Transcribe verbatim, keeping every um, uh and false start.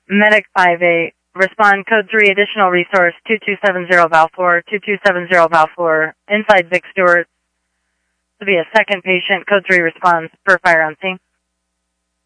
Medic five eight, respond code three, additional resource two two seven zero Val four, two two seven zero Val four, inside Vic Stewart. To be a second patient, code three responds per fire on scene.